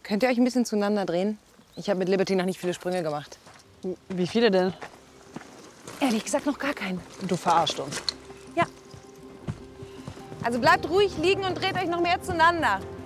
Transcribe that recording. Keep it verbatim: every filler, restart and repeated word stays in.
Könnt ihr euch ein bisschen zueinander drehen? Ich habe mit Liberty noch nicht viele Sprünge gemacht. Wie viele denn? Ehrlich gesagt noch gar keinen. Du verarscht uns. Ja. Also bleibt ruhig liegen und dreht euch noch mehr zueinander.